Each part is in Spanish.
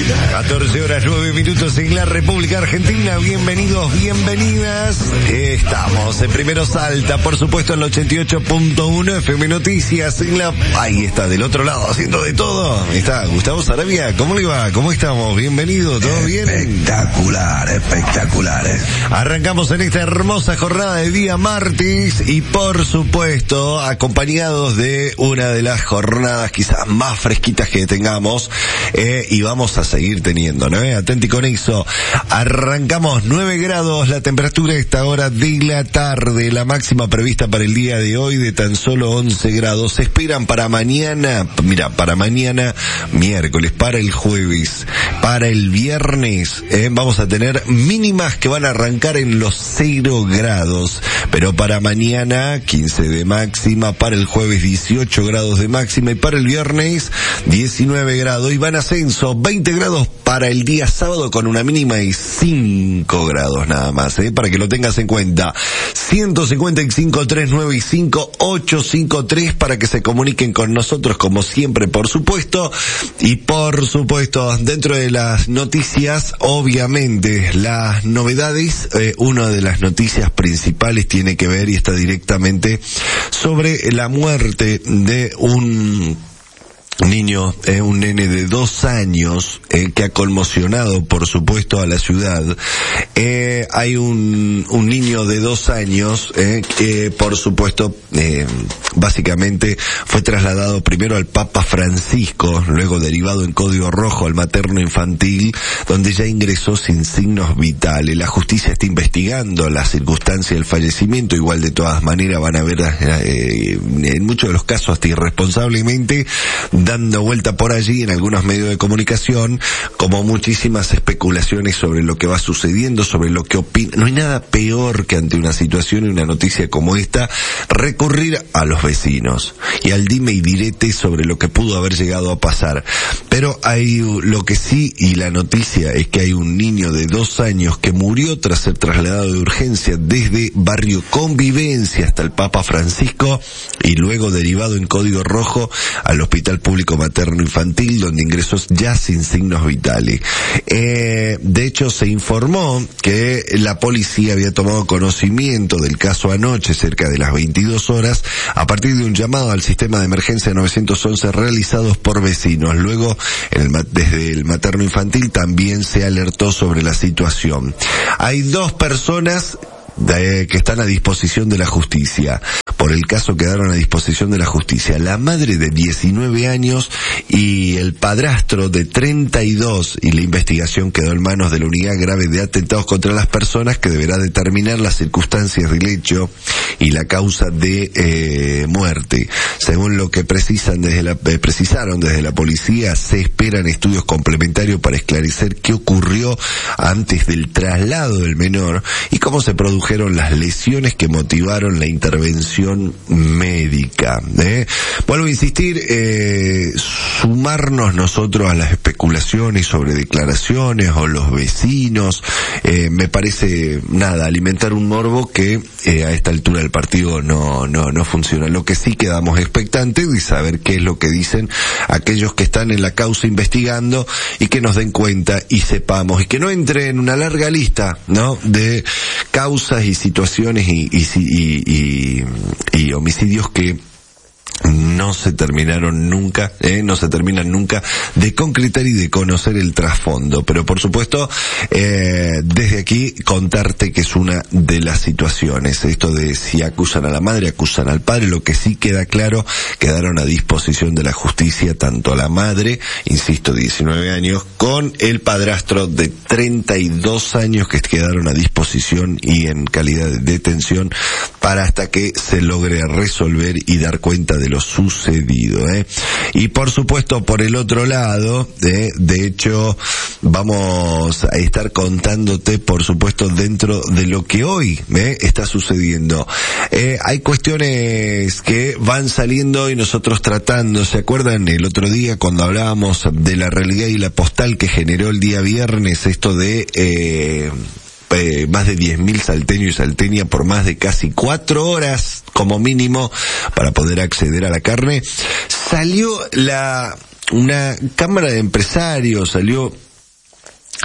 14 horas 9 minutos en la República Argentina. Bienvenidos, bienvenidas. Estamos en Primero Salta, por supuesto en el 88.1 FM Noticias. Ahí está, del otro lado, haciendo de todo. Está Gustavo Sarabia. ¿Cómo le va? ¿Cómo estamos? Bienvenido, ¿todo bien? Espectacular, espectacular. Arrancamos en esta hermosa jornada de día martes y por supuesto acompañados de una de las jornadas quizás más fresquitas que tengamos y vamos a seguir teniendo, ¿no? Atenti con eso. Arrancamos 9 grados la temperatura a esta hora de la tarde, la máxima prevista para el día de hoy de tan solo 11 grados. Se esperan para mañana, para mañana miércoles, para el jueves, para el viernes, vamos a tener mínimas que van a arrancar en los 0 grados, pero para mañana 15 de máxima, para el jueves 18 grados de máxima y para el viernes 19 grados y van a ascenso 20 grados para el día sábado con una mínima de 5 grados nada más, para que lo tengas en cuenta. 155-395-853 para que se comuniquen con nosotros como siempre, por supuesto. Y por supuesto, dentro de las noticias, obviamente, las novedades, una de las noticias principales tiene que ver y está directamente sobre la muerte de un niño, un nene de 2 años, que ha conmocionado, por supuesto, a la ciudad. Hay un niño de 2 años, que, por supuesto, básicamente fue trasladado primero al Papa Francisco, luego derivado en código rojo al materno infantil, donde ya ingresó sin signos vitales. La justicia está investigando las circunstancias del fallecimiento, igual de todas maneras van a ver, en muchos de los casos hasta irresponsablemente, dando vuelta por allí en algunos medios de comunicación, como muchísimas especulaciones sobre lo que va sucediendo, sobre lo que opina. No hay nada peor que ante una situación y una noticia como esta, recurrir a los vecinos y al dime y direte sobre lo que pudo haber llegado a pasar. Pero hay lo que sí, y la noticia es que hay un niño de 2 años que murió tras ser trasladado de urgencia desde Barrio Convivencia hasta el Papa Francisco y luego derivado en código rojo al Hospital Público Materno Infantil, donde ingresó ya sin signos vitales. De hecho, se informó que la policía había tomado conocimiento del caso anoche, cerca de las 22 horas, a partir de un llamado al sistema de emergencia 911 realizados por vecinos. Luego, desde el materno infantil también se alertó sobre la situación. Hay 2 personas que están a disposición de la justicia. Por el caso quedaron a disposición de la justicia la madre de 19 años y el padrastro de 32, y la investigación quedó en manos de la Unidad Grave de Atentados contra las Personas, que deberá determinar las circunstancias del hecho y la causa de muerte. Según lo que precisaron desde la policía, se esperan estudios complementarios para esclarecer qué ocurrió antes del traslado del menor y cómo se produjeron las lesiones que motivaron la intervención médica. Vuelvo a insistir, sumarnos nosotros a las especulaciones sobre declaraciones o los vecinos, me parece alimentar un morbo que a esta altura del partido no funciona. Lo que sí quedamos expectantes de saber qué es lo que dicen aquellos que están en la causa investigando y que nos den cuenta y sepamos y que no entre en una larga lista, ¿no?, de causas y situaciones y homicidios que no se terminaron nunca, no se terminan nunca de concretar y de conocer el trasfondo. Pero por supuesto, desde aquí contarte que es una de las situaciones. Esto de si acusan a la madre, acusan al padre. Lo que sí queda claro, quedaron a disposición de la justicia tanto la madre, insisto, 19 años, con el padrastro de 32 años que quedaron a disposición y en calidad de detención para hasta que se logre resolver y dar cuenta de lo sucedido. Y por supuesto, por el otro lado, de hecho, vamos a estar contándote, por supuesto, dentro de lo que hoy está sucediendo. Hay cuestiones que van saliendo y nosotros tratando. ¿Se acuerdan el otro día cuando hablábamos de la realidad y la postal que generó el día viernes esto de más de 10.000 salteños y salteñas por más de casi 4 horas como mínimo para poder acceder a la carne? Salió una cámara de empresarios, salió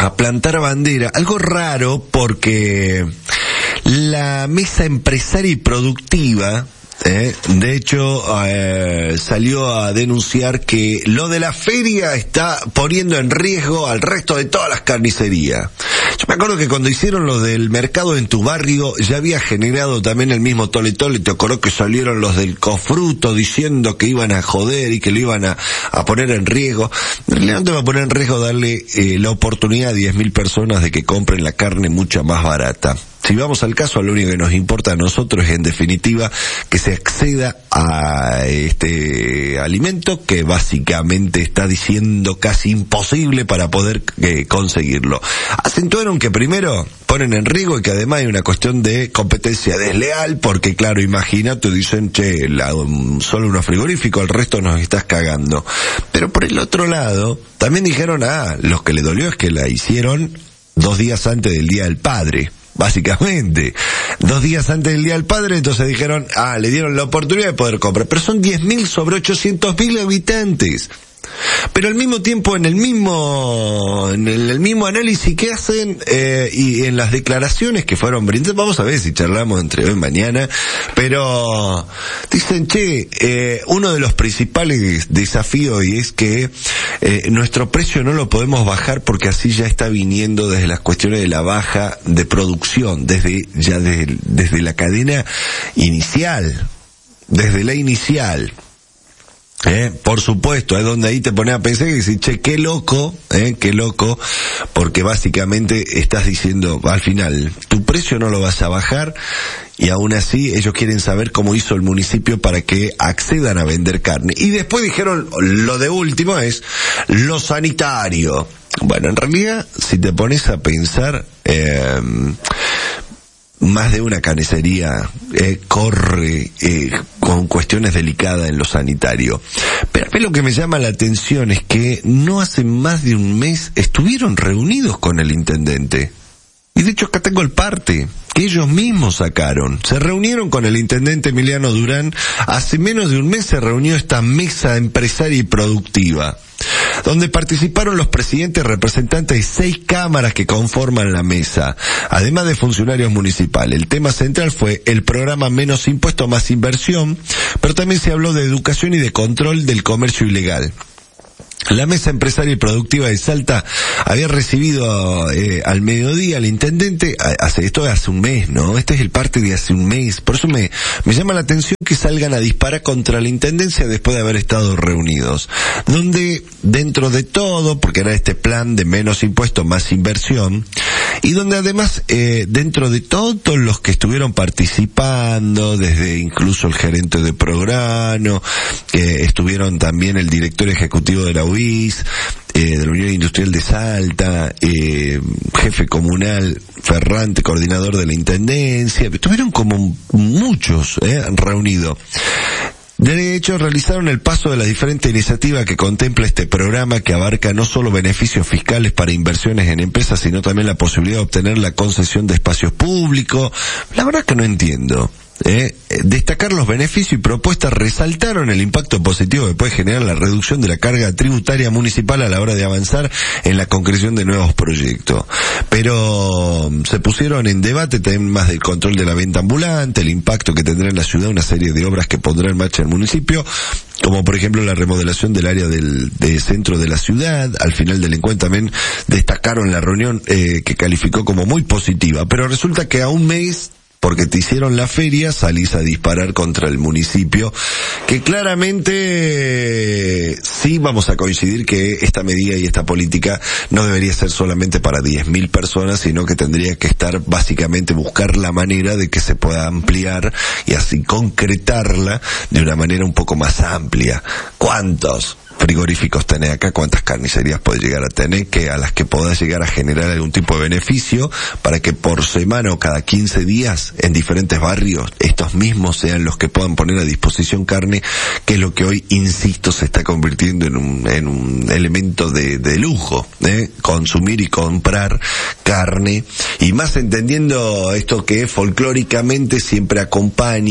a plantar bandera, algo raro porque la mesa empresaria y productiva, de hecho, salió a denunciar que lo de la feria está poniendo en riesgo al resto de todas las carnicerías. Yo me acuerdo que cuando hicieron lo del mercado en tu barrio, ya había generado también el mismo tole tole. Te acuerdo que salieron los del Cofruto diciendo que iban a joder y que lo iban a poner en riesgo. En realidad no te va a poner en riesgo darle la oportunidad a 10.000 personas de que compren la carne mucha más barata. Si vamos al caso, lo único que nos importa a nosotros es, en definitiva, que se acceda a este alimento que básicamente está diciendo casi imposible para poder conseguirlo. Acentuaron que primero ponen en riesgo y que además hay una cuestión de competencia desleal, porque claro, imagínate, dicen, che, solo unos frigoríficos, el resto nos estás cagando. Pero por el otro lado, también dijeron, los que le dolió es que la hicieron 2 días antes del Día del Padre. Básicamente, 2 días antes del Día del Padre, entonces dijeron, le dieron la oportunidad de poder comprar, pero son 10.000 sobre 800.000 habitantes. Pero al mismo tiempo, en el mismo análisis que hacen, y en las declaraciones que fueron brindadas, vamos a ver si charlamos entre hoy y mañana, pero dicen, uno de los principales desafíos es que nuestro precio no lo podemos bajar porque así ya está viniendo desde las cuestiones de la baja de producción, desde la cadena inicial, desde la inicial. Por supuesto, es donde ahí te pones a pensar y decís, qué loco, porque básicamente estás diciendo, al final, tu precio no lo vas a bajar, y aún así ellos quieren saber cómo hizo el municipio para que accedan a vender carne. Y después dijeron, lo de último es lo sanitario. Bueno, en realidad, si te pones a pensar, más de una carnicería corre con cuestiones delicadas en lo sanitario. Pero a mí lo que me llama la atención es que no hace más de un mes estuvieron reunidos con el intendente. Y de hecho acá tengo el parte que ellos mismos sacaron. Se reunieron con el intendente Emiliano Durán. Hace menos de un mes se reunió esta mesa empresaria y productiva, donde participaron los presidentes representantes de 6 cámaras que conforman la mesa, además de funcionarios municipales. El tema central fue el programa Menos Impuesto, Más Inversión, pero también se habló de educación y de control del comercio ilegal. La mesa empresaria y productiva de Salta había recibido al mediodía al intendente, esto hace un mes, ¿no? Este es el parte de hace un mes. Por eso me llama la atención que salgan a disparar contra la intendencia después de haber estado reunidos. Donde, dentro de todo, porque era este plan de menos impuestos, más inversión, y donde además, dentro de todos los que estuvieron participando, desde incluso el gerente de programa, estuvieron también el director ejecutivo de la UIS, de la Unión Industrial de Salta, jefe comunal Ferrante, coordinador de la Intendencia, estuvieron como muchos reunidos. De hecho, realizaron el paso de la diferente iniciativa que contempla este programa, que abarca no solo beneficios fiscales para inversiones en empresas, sino también la posibilidad de obtener la concesión de espacios públicos. La verdad que no entiendo. Destacar los beneficios y propuestas, resaltaron el impacto positivo que puede generar la reducción de la carga tributaria municipal a la hora de avanzar en la concreción de nuevos proyectos. Pero se pusieron en debate temas del control de la venta ambulante, el impacto que tendrá en la ciudad una serie de obras que pondrá en marcha el municipio, como por ejemplo la remodelación del área del centro de la ciudad. Al final del encuentro también destacaron la reunión que calificó como muy positiva, pero resulta que a un mes, porque te hicieron la feria, salís a disparar contra el municipio, que claramente sí vamos a coincidir que esta medida y esta política no debería ser solamente para 10.000 personas, sino que tendría que estar básicamente buscar la manera de que se pueda ampliar y así concretarla de una manera un poco más amplia. ¿Cuántos frigoríficos tenés acá? ¿Cuántas carnicerías podés llegar a tener a las que podás llegar a generar algún tipo de beneficio para que por semana o cada 15 días en diferentes barrios estos mismos sean los que puedan poner a disposición carne, que es lo que hoy, insisto, se está convirtiendo en un elemento de lujo, consumir y comprar carne, y más entendiendo esto que folclóricamente siempre acompaña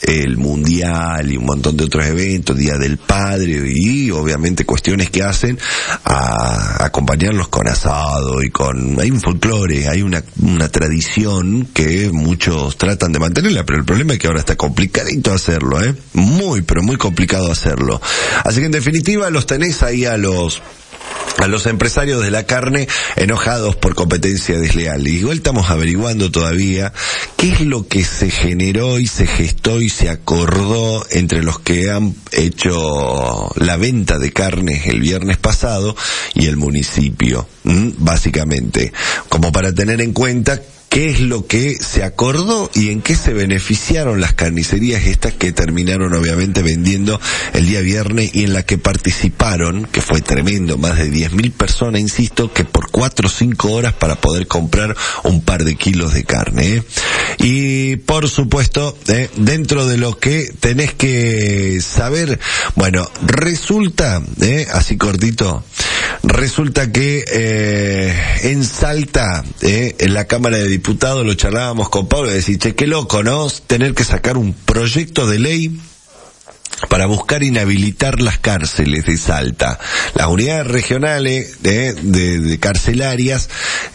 el Mundial y un montón de otros eventos, Día del Padre y obviamente cuestiones que hacen a acompañarlos con asado y hay un folclore, hay una tradición que muchos tratan de mantenerla, pero el problema es que ahora está complicadito hacerlo, muy, pero muy complicado hacerlo. Así que en definitiva los tenés ahí a los empresarios de la carne enojados por competencia desleal. Y igual estamos averiguando todavía qué es lo que se generó y se gestó y se acordó entre los que han hecho la venta de carnes el viernes pasado y el municipio, básicamente, como para tener en cuenta qué es lo que se acordó y en qué se beneficiaron las carnicerías estas que terminaron obviamente vendiendo el día viernes y en la que participaron, que fue tremendo, más de 10.000 personas, insisto, que por 4 o 5 horas para poder comprar un par de kilos de carne, Y por supuesto, dentro de lo que tenés que saber, bueno, resulta, así cortito, resulta que en Salta, en la Cámara de Diputados, lo charlábamos con Pablo y decís, che, qué loco, ¿no? Tener que sacar un proyecto de ley para buscar inhabilitar las cárceles de Salta. Las unidades regionales de carcelarias,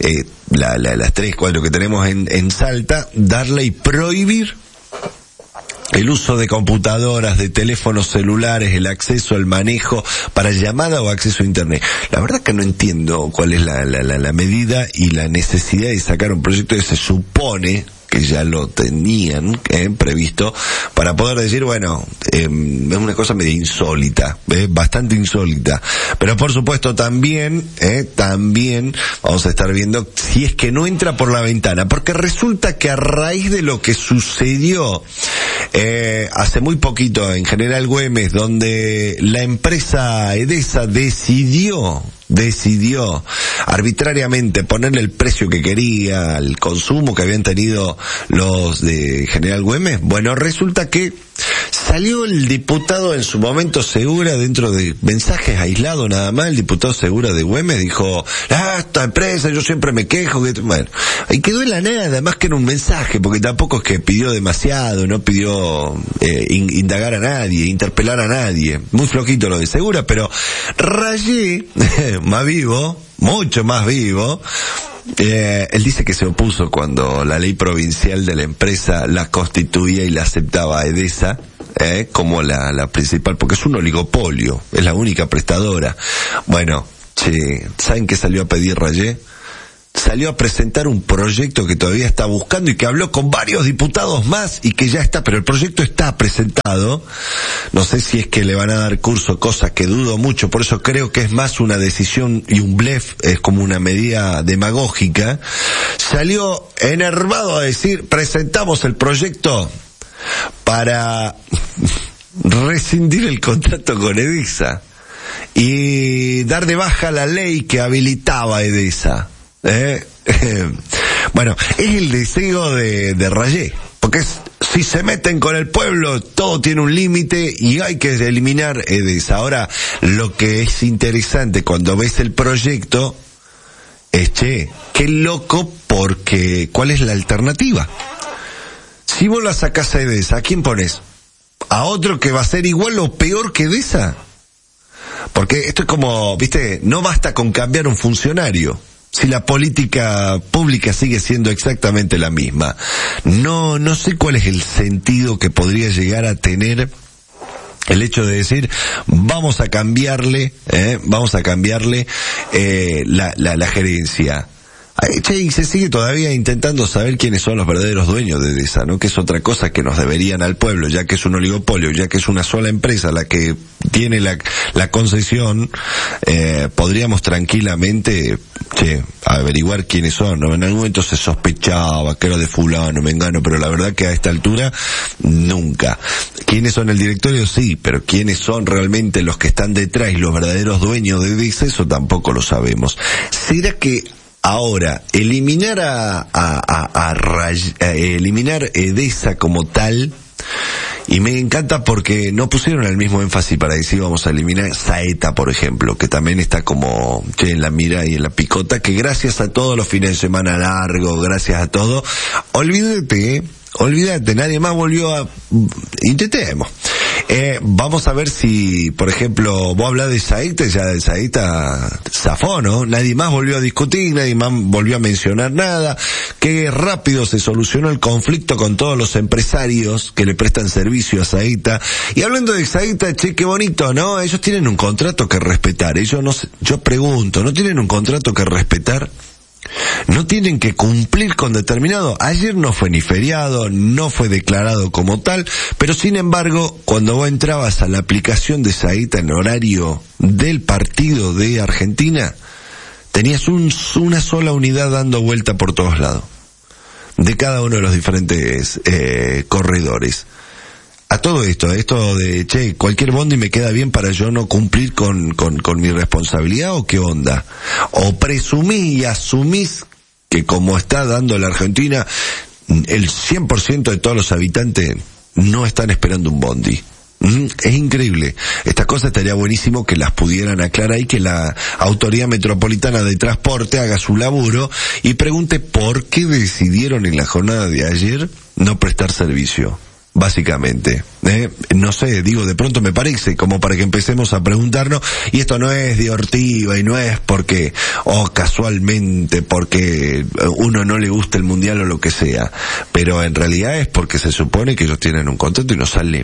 las 3, 4 que tenemos en Salta, darle y prohibir el uso de computadoras, de teléfonos celulares, el acceso, el manejo para llamada o acceso a internet. La verdad que no entiendo cuál es la medida y la necesidad de sacar un proyecto que se supone que ya lo tenían previsto para poder decir, bueno, es una cosa medio insólita, bastante insólita, pero por supuesto también vamos a estar viendo si es que no entra por la ventana, porque resulta que a raíz de lo que sucedió hace muy poquito en General Güemes, donde la empresa Edesa decidió arbitrariamente ponerle el precio que quería al consumo que habían tenido los de General Güemes, bueno, resulta que salió el diputado en su momento Segura, dentro de mensajes aislados nada más, el diputado Segura de Güemes dijo, esta empresa, yo siempre me quejo, bueno, y quedó en la nada, más que en un mensaje, porque tampoco es que pidió demasiado, no pidió indagar a nadie, interpelar a nadie, muy flojito lo de Segura, pero Rayé, más vivo, mucho más vivo, él dice que se opuso cuando la ley provincial de la empresa la constituía y la aceptaba a Edesa como la principal, porque es un oligopolio, es la única prestadora. Bueno, ¿saben qué salió a pedir Rayé? Salió a presentar un proyecto que todavía está buscando y que habló con varios diputados más y que ya está, pero el proyecto está presentado. No sé si es que le van a dar curso, cosa que dudo mucho, por eso creo que es más una decisión y un blef, es como una medida demagógica. Salió enervado a decir, presentamos el proyecto para rescindir el contrato con Edesa y dar de baja la ley que habilitaba a Edesa. Bueno, es el deseo de Rayé, porque si se meten con el pueblo, todo tiene un límite y hay que eliminar Edesa. Ahora, lo que es interesante cuando ves el proyecto es, qué loco, porque ¿cuál es la alternativa? Si vos la sacás a Edesa, ¿a quién pones? ¿A otro que va a ser igual o peor que Edesa? Porque esto es como, viste, no basta con cambiar un funcionario si la política pública sigue siendo exactamente la misma. No sé cuál es el sentido que podría llegar a tener el hecho de decir, vamos a cambiarle la gerencia. Y se sigue todavía intentando saber quiénes son los verdaderos dueños de Edesa, ¿no? Que es otra cosa que nos deberían al pueblo, ya que es un oligopolio, ya que es una sola empresa la que tiene la concesión, podríamos tranquilamente, averiguar quiénes son, ¿no? En algún momento se sospechaba que era de fulano, mengano, pero la verdad que a esta altura, nunca. ¿Quiénes son el directorio? Sí, pero quiénes son realmente los que están detrás y los verdaderos dueños de Edesa, eso tampoco lo sabemos. ¿Será que ahora, eliminar eliminar Edesa como tal, y me encanta porque no pusieron el mismo énfasis para decir vamos a eliminar Saeta, por ejemplo, que también está como en la mira y en la picota, que gracias a todos los fines de semana largos, gracias a todo, olvídate Olvídate, nadie más volvió a... Intentemos. Vamos a ver si, por ejemplo, vos hablás de Saíta, ya de Saíta zafó, ¿no? Nadie más volvió a discutir, nadie más volvió a mencionar nada. Qué rápido se solucionó el conflicto con todos los empresarios que le prestan servicio a Saíta. Y hablando de Saíta, che, qué bonito, ¿no? Ellos tienen un contrato que respetar. Ellos no, yo pregunto, ¿no tienen un contrato que respetar? No tienen que cumplir con determinado. Ayer no fue ni feriado, no fue declarado como tal, pero sin embargo, cuando vos entrabas a la aplicación de Saíta en horario del partido de Argentina, tenías una sola unidad dando vuelta por todos lados, de cada uno de los diferentes corredores. A todo esto de, che, cualquier bondi me queda bien para yo no cumplir con mi responsabilidad, ¿o qué onda? O presumís y asumís que como está dando la Argentina, el 100% de todos los habitantes no están esperando un bondi. Es increíble. Estas cosas estaría buenísimo que las pudieran aclarar y que la Autoridad Metropolitana de Transporte haga su laburo y pregunte por qué decidieron en la jornada de ayer no prestar servicio. Básicamente, no sé, digo, de pronto me parece como para que empecemos a preguntarnos, y esto no es de ortiva y no es porque, casualmente, porque uno no le gusta el mundial o lo que sea, pero en realidad es porque se supone que ellos tienen un contrato y nos sale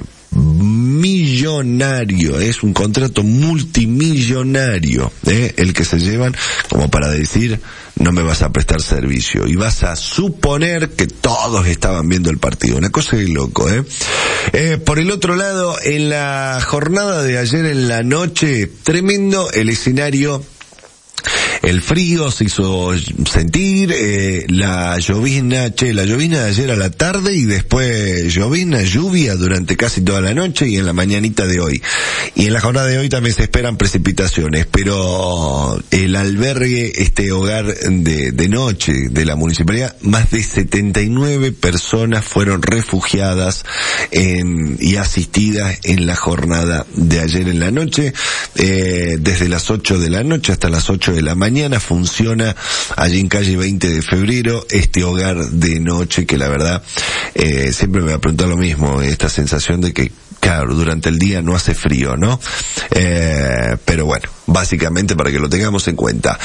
millonario, es un contrato multimillonario, el que se llevan como para decir no me vas a prestar servicio y vas a suponer que todos estaban viendo el partido. Una cosa de loco, por el otro lado, en la jornada de ayer en la noche, tremendo el escenario. El frío se hizo sentir, la llovizna de ayer a la tarde y después lluvia durante casi toda la noche y en la mañanita de hoy. Y en la jornada de hoy también se esperan precipitaciones, pero el albergue, este hogar de noche de la municipalidad, más de 79 personas fueron refugiadas y asistidas en la jornada de ayer en la noche, desde las 8 de la noche hasta las 8 de la mañana funciona allí en calle 20 de febrero este hogar de noche que la verdad siempre me va a preguntar lo mismo, esta sensación de que claro, durante el día no hace frío, ¿no? Pero bueno, básicamente para que lo tengamos en cuenta.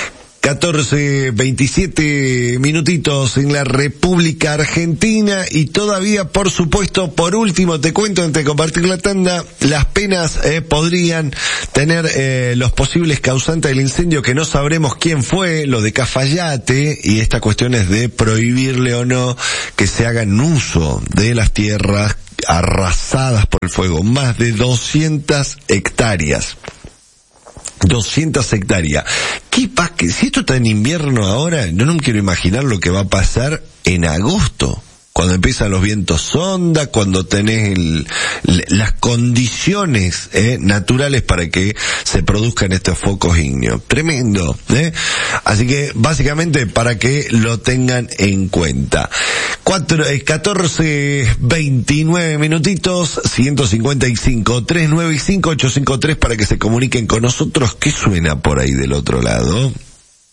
14:27 minutitos en la República Argentina y todavía, por supuesto, por último te cuento antes de compartir la tanda, las penas podrían tener los posibles causantes del incendio que no sabremos quién fue, lo de Cafayate, y esta cuestión es de prohibirle o no que se hagan uso de las tierras arrasadas por el fuego, más de 200 hectáreas. 200 hectáreas. ¿Qué pasa? Si esto está en invierno ahora, yo no quiero imaginar lo que va a pasar en agosto, cuando empiezan los vientos sonda, cuando tenés las condiciones naturales para que se produzcan estos focos ígneos. Tremendo, Así que, básicamente, para que lo tengan en cuenta. 14:29 minutitos, 155-395-853 para que se comuniquen con nosotros. ¿Qué suena por ahí del otro lado?